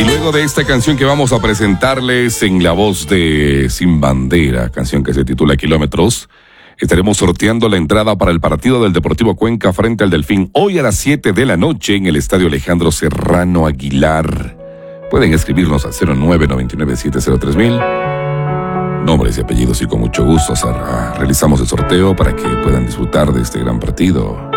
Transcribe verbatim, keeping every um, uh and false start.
Y luego de esta canción que vamos a presentarles en la voz de Sin Bandera, canción que se titula Kilómetros, estaremos sorteando la entrada para el partido del Deportivo Cuenca frente al Delfín hoy a las siete de la noche en el Estadio Alejandro Serrano Aguilar. Pueden escribirnos al cero nueve nueve nueve siete cero tres mil. Nombres y apellidos y con mucho gusto realizamos el sorteo para que puedan disfrutar de este gran partido.